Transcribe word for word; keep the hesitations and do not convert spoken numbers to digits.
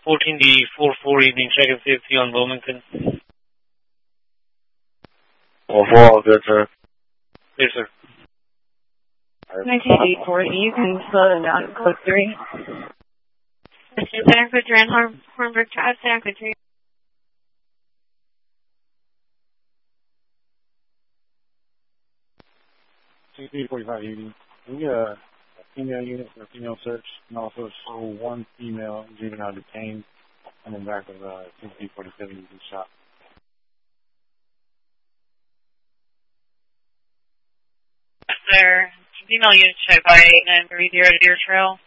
fourteen D four four evening, check fifty on Wilmington. four four, all good, sir. Yes, sir. nineteen D four, you can slow them down to code three. Santa Cruz, Grand Horn, Hornburg Drive, Santa Cruz. sixty forty-five evening. Can we get a female unit for a female search, and also show one female juvenile detained and in back of uh, sixty forty-seven using shot. There, female unit check by eight nine three zero Deer Trail.